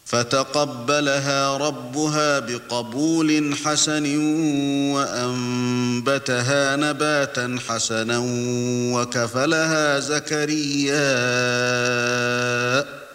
فتقبلها ربها بقبول حسن وأنبتها نباتا حسنا وكفلها زكريا